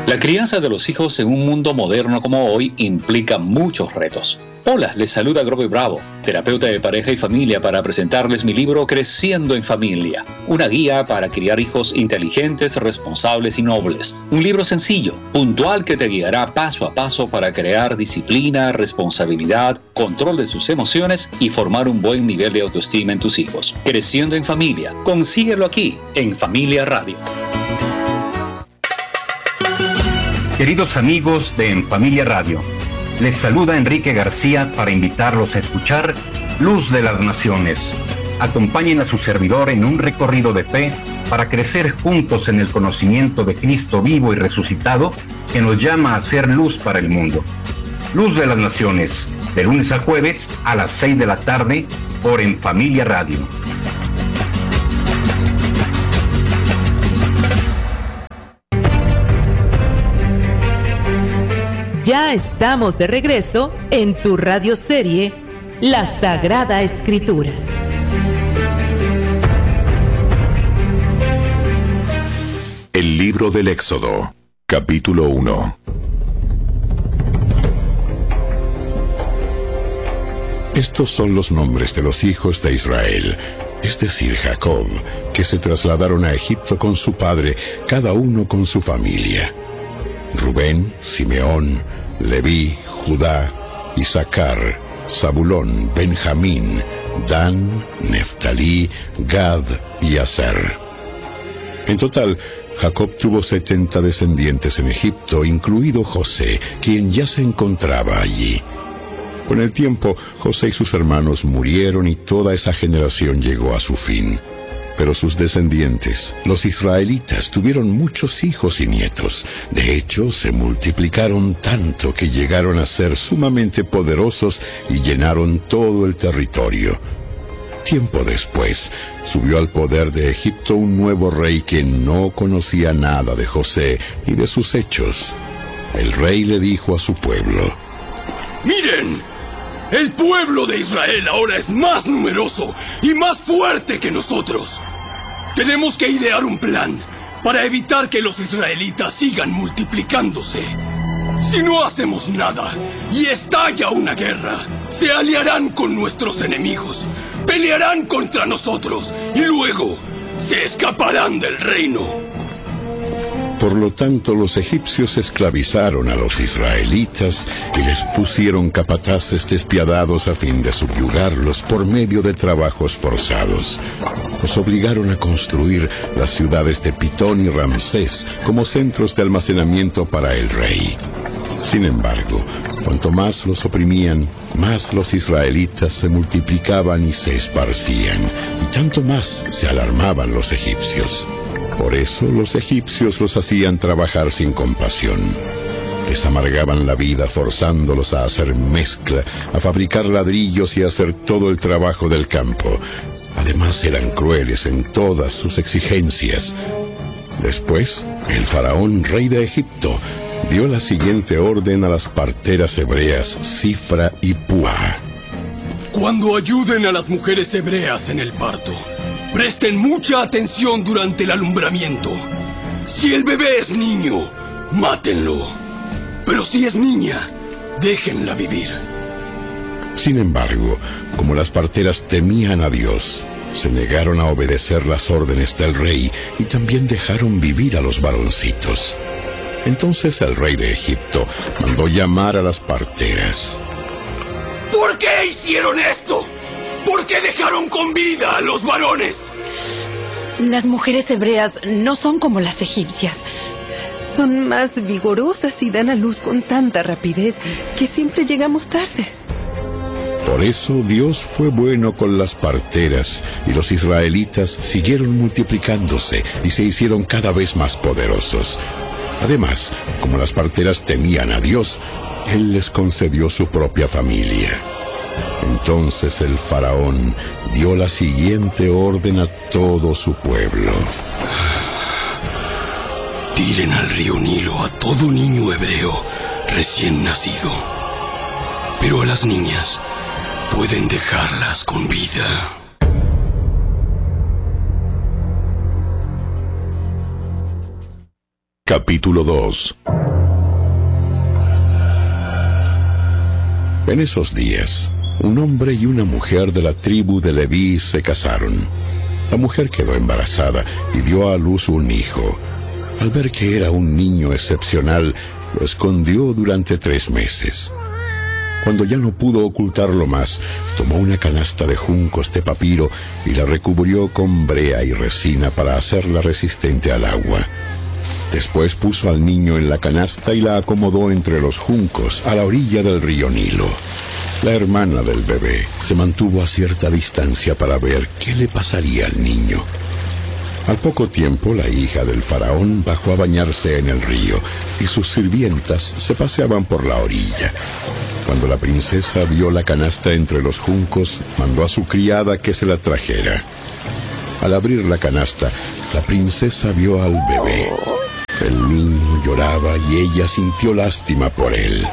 La crianza de los hijos en un mundo moderno como hoy implica muchos retos. Hola, les saluda Grover Bravo, terapeuta de pareja y familia, para presentarles mi libro Creciendo en Familia, una guía para criar hijos inteligentes, responsables y nobles. Un libro sencillo, puntual, que te guiará paso a paso para crear disciplina, responsabilidad, control de sus emociones y formar un buen nivel de autoestima en tus hijos. Creciendo en Familia, consíguelo aquí, en Familia Radio. Queridos amigos de En Familia Radio, les saluda Enrique García para invitarlos a escuchar Luz de las Naciones. Acompañen a su servidor en un recorrido de fe para crecer juntos en el conocimiento de Cristo vivo y resucitado, que nos llama a ser luz para el mundo. Luz de las Naciones, de lunes a jueves a las 6 de la tarde por En Familia Radio. Ya estamos de regreso en tu radioserie La Sagrada Escritura. El libro del Éxodo, capítulo 1. Estos son los nombres de los hijos de Israel, es decir, Jacob, que se trasladaron a Egipto con su padre, cada uno con su familia: Rubén, Simeón, Leví, Judá, Isaacar, Zabulón, Benjamín, Dan, Neftalí, Gad y Aser. En total, Jacob tuvo 70 descendientes en Egipto, incluido José, quien ya se encontraba allí. Con el tiempo, José y sus hermanos murieron y toda esa generación llegó a su fin. Pero sus descendientes, los israelitas, tuvieron muchos hijos y nietos. De hecho, se multiplicaron tanto que llegaron a ser sumamente poderosos y llenaron todo el territorio. Tiempo después, subió al poder de Egipto un nuevo rey que no conocía nada de José ni de sus hechos. El rey le dijo a su pueblo: ¡Miren! El pueblo de Israel ahora es más numeroso y más fuerte que nosotros. Tenemos que idear un plan para evitar que los israelitas sigan multiplicándose. Si no hacemos nada y estalla una guerra, se aliarán con nuestros enemigos, pelearán contra nosotros y luego se escaparán del reino. Por lo tanto, los egipcios esclavizaron a los israelitas y les pusieron capataces despiadados a fin de subyugarlos por medio de trabajos forzados. Los obligaron a construir las ciudades de Pitón y Ramsés como centros de almacenamiento para el rey. Sin embargo, cuanto más los oprimían, más los israelitas se multiplicaban y se esparcían, y tanto más se alarmaban los egipcios. Por eso los egipcios los hacían trabajar sin compasión. Les amargaban la vida forzándolos a hacer mezcla, a fabricar ladrillos y a hacer todo el trabajo del campo. Además, eran crueles en todas sus exigencias. Después, el faraón, rey de Egipto, dio la siguiente orden a las parteras hebreas Sifra y Púa: Cuando ayuden a las mujeres hebreas en el parto, presten mucha atención durante el alumbramiento. Si el bebé es niño, mátenlo. Pero si es niña, déjenla vivir. Sin embargo, como las parteras temían a Dios, se negaron a obedecer las órdenes del rey y también dejaron vivir a los varoncitos. Entonces el rey de Egipto mandó llamar a las parteras. ¿Por qué hicieron esto? ¿Por qué dejaron con vida a los varones? Las mujeres hebreas no son como las egipcias. Son más vigorosas y dan a luz con tanta rapidez que siempre llegamos tarde. Por eso Dios fue bueno con las parteras y los israelitas siguieron multiplicándose y se hicieron cada vez más poderosos. Además, como las parteras temían a Dios, Él les concedió su propia familia. Entonces el faraón dio la siguiente orden a todo su pueblo: Tiren al río Nilo a todo niño hebreo recién nacido, pero a las niñas pueden dejarlas con vida. Capítulo 2. En esos días, un hombre y una mujer de la tribu de Leví se casaron. La mujer quedó embarazada y dio a luz un hijo. Al ver que era un niño excepcional, lo escondió durante 3 meses. Cuando ya no pudo ocultarlo más, tomó una canasta de juncos de papiro y la recubrió con brea y resina para hacerla resistente al agua. Después puso al niño en la canasta y la acomodó entre los juncos, a la orilla del río Nilo. La hermana del bebé se mantuvo a cierta distancia para ver qué le pasaría al niño. Al poco tiempo, la hija del faraón bajó a bañarse en el río y sus sirvientas se paseaban por la orilla. Cuando la princesa vio la canasta entre los juncos, mandó a su criada que se la trajera. Al abrir la canasta, la princesa vio al bebé. El niño lloraba y ella sintió lástima por él.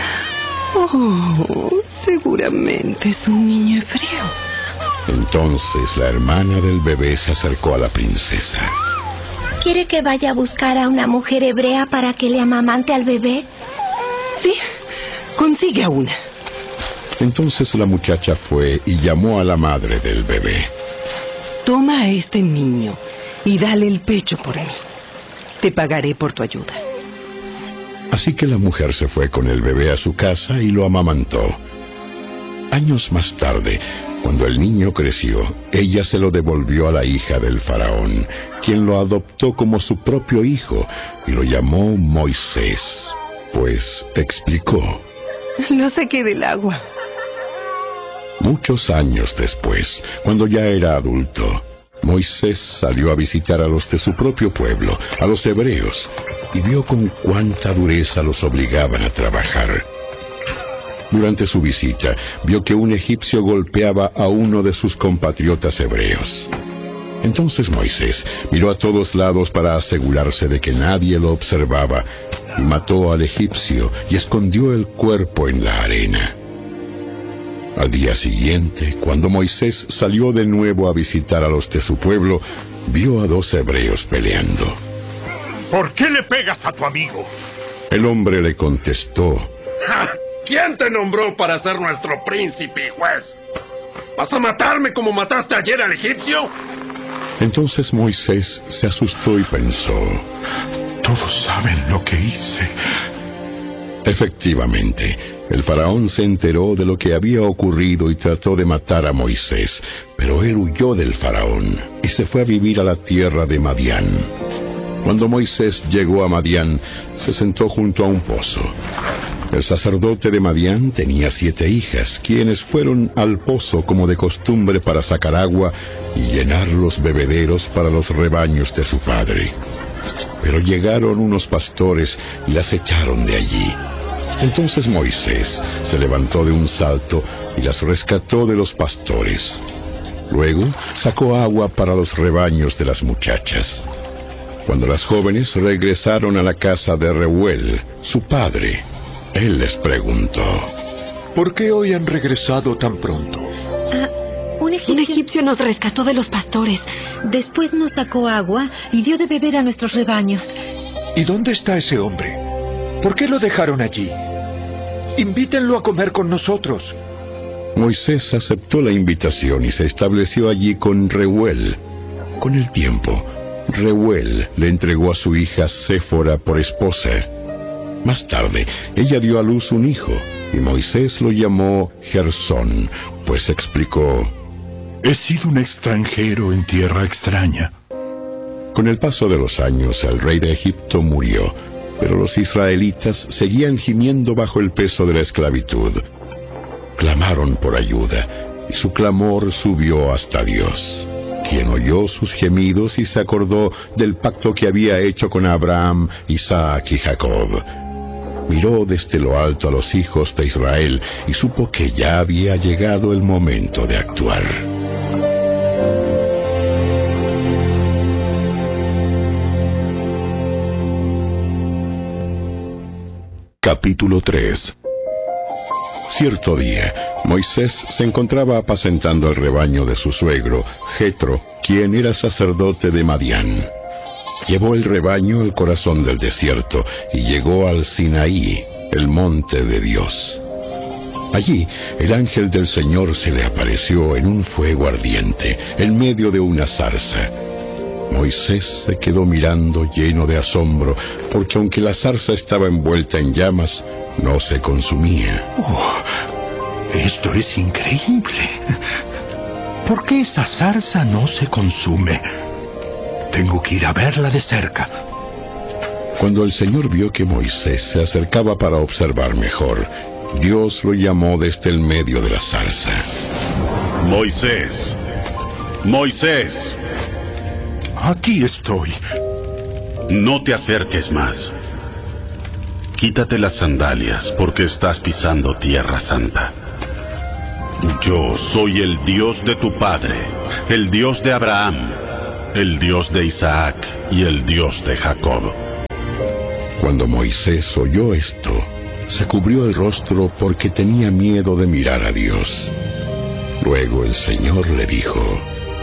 Oh, seguramente es un niño hebreo. Entonces la hermana del bebé se acercó a la princesa. ¿Quiere que vaya a buscar a una mujer hebrea para que le amamante al bebé? Sí, consigue a una. Entonces la muchacha fue y llamó a la madre del bebé. Toma a este niño y dale el pecho por mí. Te pagaré por tu ayuda. Así que la mujer se fue con el bebé a su casa y lo amamantó. Años más tarde, cuando el niño creció, ella se lo devolvió a la hija del faraón, quien lo adoptó como su propio hijo y lo llamó Moisés, pues explicó: Lo saqué del agua. Muchos años después, cuando ya era adulto, Moisés salió a visitar a los de su propio pueblo, a los hebreos, y vio con cuánta dureza los obligaban a trabajar. Durante su visita, vio que un egipcio golpeaba a uno de sus compatriotas hebreos. Entonces Moisés miró a todos lados para asegurarse de que nadie lo observaba, y mató al egipcio y escondió el cuerpo en la arena. Al día siguiente, cuando Moisés salió de nuevo a visitar a los de su pueblo, vio a 2 hebreos peleando. ¿Por qué le pegas a tu amigo? El hombre le contestó: ¿Quién te nombró para ser nuestro príncipe y juez? ¿Vas a matarme como mataste ayer al egipcio? Entonces Moisés se asustó y pensó: Todos saben lo que hice. Efectivamente, el faraón se enteró de lo que había ocurrido y trató de matar a Moisés, pero él huyó del faraón y se fue a vivir a la tierra de Madián. Cuando Moisés llegó a Madián, se sentó junto a un pozo. El sacerdote de Madián tenía 7 hijas, quienes fueron al pozo como de costumbre para sacar agua y llenar los bebederos para los rebaños de su padre. Pero llegaron unos pastores y las echaron de allí. Entonces Moisés se levantó de un salto y las rescató de los pastores. Luego sacó agua para los rebaños de las muchachas. Cuando las jóvenes regresaron a la casa de Reuel, su padre, él les preguntó: ¿Por qué hoy han regresado tan pronto? Un egipcio nos rescató de los pastores. Después nos sacó agua y dio de beber a nuestros rebaños. ¿Y dónde está ese hombre? ¿Por qué lo dejaron allí? Invítenlo a comer con nosotros. Moisés aceptó la invitación y se estableció allí con Reuel. Con el tiempo, Reuel le entregó a su hija Séfora por esposa. Más tarde, ella dio a luz un hijo, y Moisés lo llamó Gersón, pues explicó: He sido un extranjero en tierra extraña. Con el paso de los años, el rey de Egipto murió, pero los israelitas seguían gimiendo bajo el peso de la esclavitud. Clamaron por ayuda, y su clamor subió hasta Dios, quien oyó sus gemidos y se acordó del pacto que había hecho con Abraham, Isaac y Jacob. Miró desde lo alto a los hijos de Israel y supo que ya había llegado el momento de actuar. Capítulo 3. Cierto día, Moisés se encontraba apacentando el rebaño de su suegro, Jetro, quien era sacerdote de Madián. llevó el rebaño al corazón del desierto y llegó al Sinaí, el monte de Dios. Allí, el ángel del Señor se le apareció en un fuego ardiente, en medio de una zarza. Moisés se quedó mirando lleno de asombro, porque aunque la zarza estaba envuelta en llamas, no se consumía. Oh, esto es increíble. ¿Por qué esa zarza no se consume? Tengo que ir a verla de cerca. Cuando el Señor vio que Moisés se acercaba para observar mejor, Dios lo llamó desde el medio de la zarza. Moisés, Moisés. Aquí estoy. No te acerques más. Quítate las sandalias porque estás pisando tierra santa. Yo soy el Dios de tu padre, el Dios de Abraham, el Dios de Isaac y el Dios de Jacob. Cuando Moisés oyó esto, se cubrió el rostro porque tenía miedo de mirar a Dios. Luego el Señor le dijo: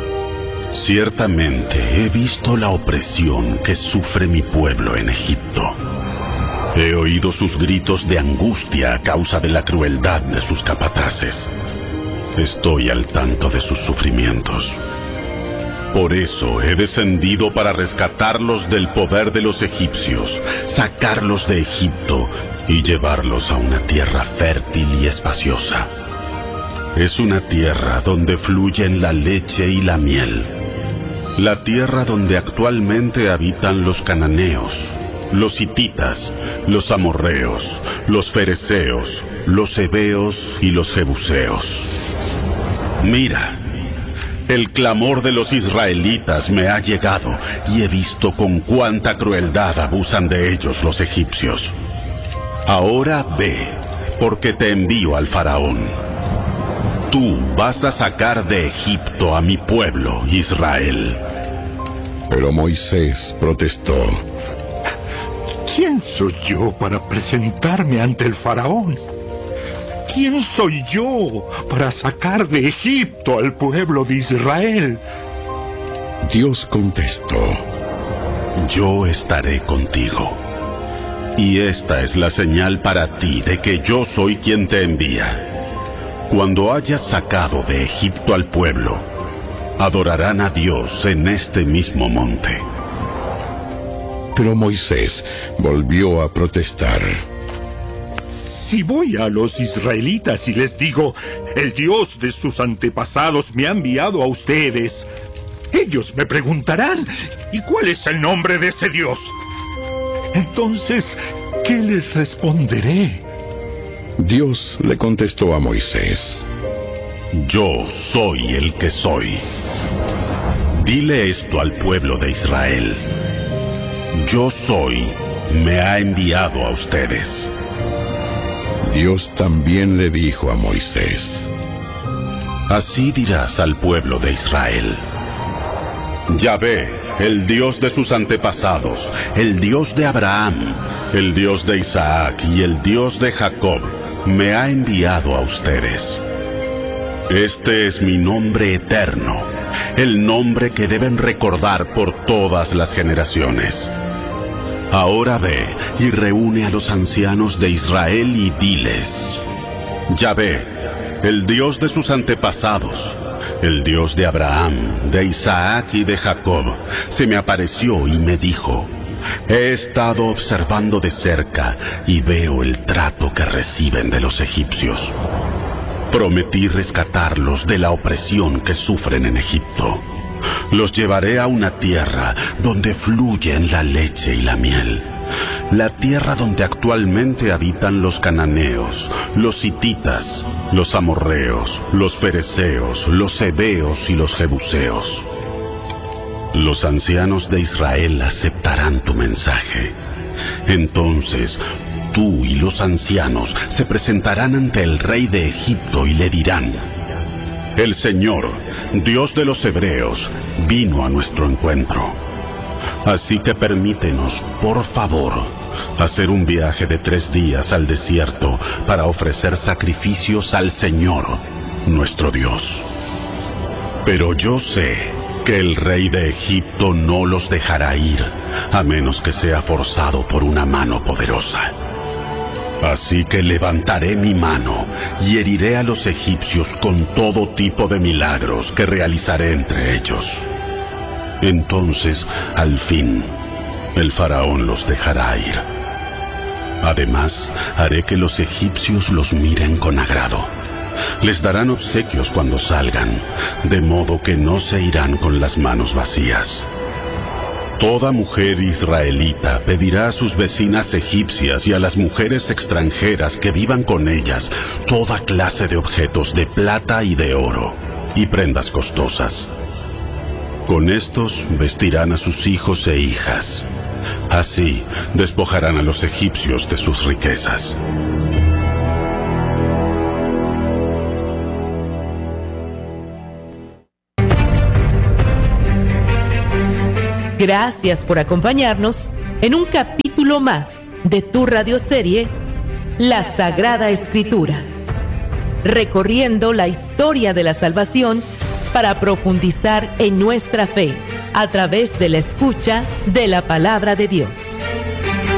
Ciertamente he visto la opresión que sufre mi pueblo en Egipto. He oído sus gritos de angustia a causa de la crueldad de sus capataces. Estoy al tanto de sus sufrimientos. Por eso he descendido para rescatarlos del poder de los egipcios, sacarlos de Egipto y llevarlos a una tierra fértil y espaciosa. Es una tierra donde fluyen la leche y la miel. La tierra donde actualmente habitan los cananeos, los hititas, los amorreos, los fereceos, los heveos y los jebuseos. Mira, el clamor de los israelitas me ha llegado y he visto con cuánta crueldad abusan de ellos los egipcios. Ahora ve, porque te envío al faraón. Tú vas a sacar de Egipto a mi pueblo, Israel. Pero Moisés protestó: ¿Quién soy yo para presentarme ante el faraón? ¿Quién soy yo para sacar de Egipto al pueblo de Israel? Dios contestó: Yo estaré contigo. Y esta es la señal para ti de que yo soy quien te envía. Cuando hayas sacado de Egipto al pueblo, adorarán a Dios en este mismo monte. Pero Moisés volvió a protestar: Si voy a los israelitas y les digo, el Dios de sus antepasados me ha enviado a ustedes, ellos me preguntarán, ¿y cuál es el nombre de ese Dios? Entonces, ¿qué les responderé? Dios le contestó a Moisés: Yo soy el que soy. Dile esto al pueblo de Israel. Yo soy, me ha enviado a ustedes. Dios también le dijo a Moisés: Así dirás al pueblo de Israel: Yahvé, el Dios de sus antepasados, el Dios de Abraham, el Dios de Isaac y el Dios de Jacob, me ha enviado a ustedes. Este es mi nombre eterno, el nombre que deben recordar por todas las generaciones. Ahora ve y reúne a los ancianos de Israel y diles: Yahvé, el Dios de sus antepasados, el Dios de Abraham, de Isaac y de Jacob, se me apareció y me dijo: He estado observando de cerca y veo el trato que reciben de los egipcios. Prometí rescatarlos de la opresión que sufren en Egipto. Los llevaré a una tierra donde fluyen la leche y la miel. La tierra donde actualmente habitan los cananeos, los hititas, los amorreos, los fereceos, los heveos y los jebuseos. Los ancianos de Israel aceptarán tu mensaje. Entonces, tú y los ancianos se presentarán ante el rey de Egipto y le dirán: El Señor, Dios de los hebreos, vino a nuestro encuentro. Así que permítenos, por favor, hacer un viaje de 3 días al desierto para ofrecer sacrificios al Señor, nuestro Dios. Pero yo sé que el rey de Egipto no los dejará ir, a menos que sea forzado por una mano poderosa. Así que levantaré mi mano y heriré a los egipcios con todo tipo de milagros que realizaré entre ellos. Entonces, al fin, el faraón los dejará ir. Además, haré que los egipcios los miren con agrado. Les darán obsequios cuando salgan, de modo que no se irán con las manos vacías. Toda mujer israelita pedirá a sus vecinas egipcias y a las mujeres extranjeras que vivan con ellas toda clase de objetos de plata y de oro, y prendas costosas. Con estos vestirán a sus hijos e hijas. Así despojarán a los egipcios de sus riquezas. Gracias por acompañarnos en un capítulo más de tu radioserie La Sagrada Escritura, recorriendo la historia de la salvación para profundizar en nuestra fe a través de la escucha de la palabra de Dios.